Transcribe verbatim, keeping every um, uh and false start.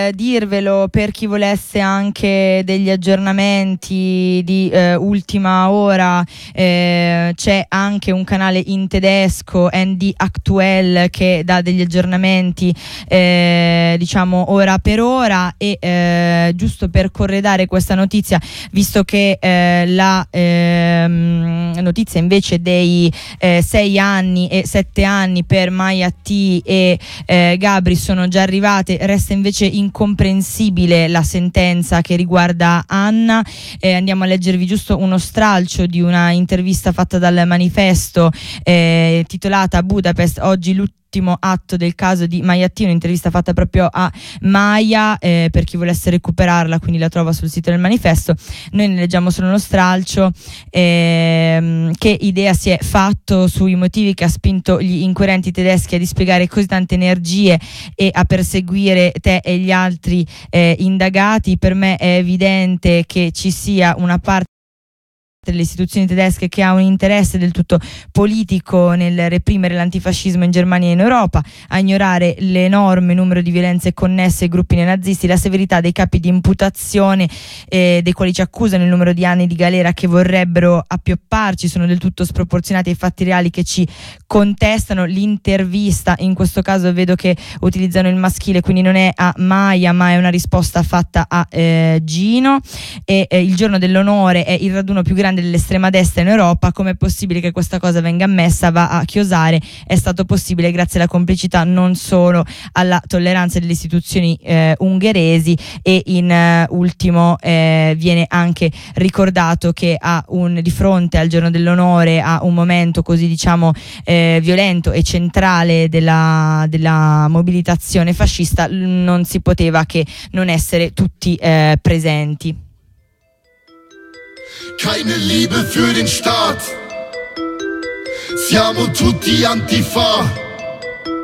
dirvelo per chi volesse anche degli aggiornamenti di eh, ultima ora, eh, c'è anche un canale in tedesco, N D Aktuell, che dà degli aggiornamenti eh, diciamo ora per ora. E eh, giusto per corredare questa notizia, visto che eh, la ehm, notizia invece dei eh, sei anni e sette anni per Maya T e eh, Gabri sono già arrivate, resta invece incomprensibile la sentenza che riguarda Anna. Eh, andiamo a leggervi giusto uno stralcio di una intervista fatta dal Manifesto eh, titolata Budapest, oggi l'ultimo atto del caso di Maya T, un'intervista fatta proprio a Maya, eh, per chi volesse recuperarla, quindi la trova sul sito del Manifesto. Noi ne leggiamo solo uno stralcio. ehm, che idea si è fatto sui motivi che ha spinto gli inquirenti tedeschi a dispiegare così tante energie e a perseguire te e gli altri eh, indagati? Per me è evidente che ci sia una parte delle istituzioni tedesche che ha un interesse del tutto politico nel reprimere l'antifascismo in Germania e in Europa, a ignorare l'enorme numero di violenze connesse ai gruppi neonazisti, la severità dei capi di imputazione eh, dei quali ci accusano, il numero di anni di galera che vorrebbero appiopparci sono del tutto sproporzionati ai fatti reali che ci contestano. L'intervista in questo caso vedo che utilizzano il maschile, quindi non è a Maya ma è una risposta fatta a eh, Gino. E eh, il giorno dell'onore è il raduno più grande dell'estrema destra in Europa. Com'è possibile che questa cosa venga ammessa? Va a chiosare. È stato possibile grazie alla complicità non solo alla tolleranza delle istituzioni eh, ungheresi, e in eh, ultimo eh, viene anche ricordato che a un, di fronte al giorno dell'onore, a un momento così diciamo eh, violento e centrale della, della mobilitazione fascista, non si poteva che non essere tutti eh, presenti. Keine Liebe für den Staat, siamo tutti Antifa.